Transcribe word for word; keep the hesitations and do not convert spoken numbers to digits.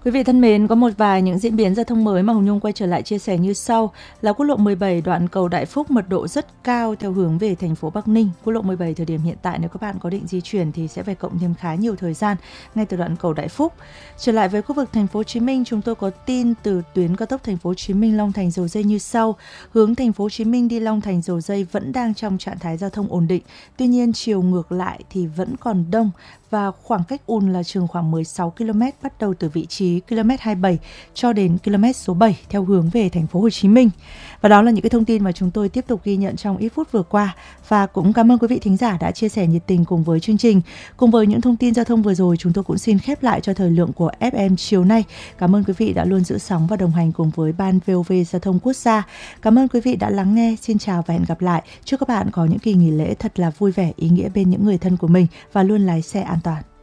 Quý vị thân mến, có một vài những diễn biến giao thông mới mà Hồng Nhung quay trở lại chia sẻ như sau. Là quốc lộ mười bảy đoạn cầu Đại Phúc mật độ rất cao theo hướng về thành phố Bắc Ninh. Quốc lộ mười bảy thời điểm hiện tại nếu các bạn có định di chuyển thì sẽ phải cộng thêm khá nhiều thời gian ngay từ đoạn cầu Đại Phúc. Trở lại với khu vực thành phố Hồ Chí Minh, chúng tôi có tin từ tuyến cao tốc thành phố Hồ Chí Minh Long Thành Dầu Dây như sau. Hướng thành phố Hồ Chí Minh đi Long Thành Dầu Dây vẫn đang trong trạng thái giao thông ổn định. Tuy nhiên chiều ngược lại thì vẫn còn đông và khoảng cách ùn là chừng khoảng mười sáu ki lô mét bắt đầu từ vị trí ki lô mét hai mươi bảy cho đến km số bảy theo hướng về thành phố Hồ Chí Minh. Và đó là những cái thông tin mà chúng tôi tiếp tục ghi nhận trong ít phút vừa qua, và cũng cảm ơn quý vị thính giả đã chia sẻ nhiệt tình cùng với chương trình. Cùng với những thông tin giao thông vừa rồi, chúng tôi cũng xin khép lại cho thời lượng của ép em chiều nay. Cảm ơn quý vị đã luôn giữ sóng và đồng hành cùng với Ban vê o vê Giao thông Quốc gia. Cảm ơn quý vị đã lắng nghe. Xin chào và hẹn gặp lại. Chúc các bạn có những kỳ nghỉ lễ thật là vui vẻ, ý nghĩa bên những người thân của mình và luôn lái xe an toàn.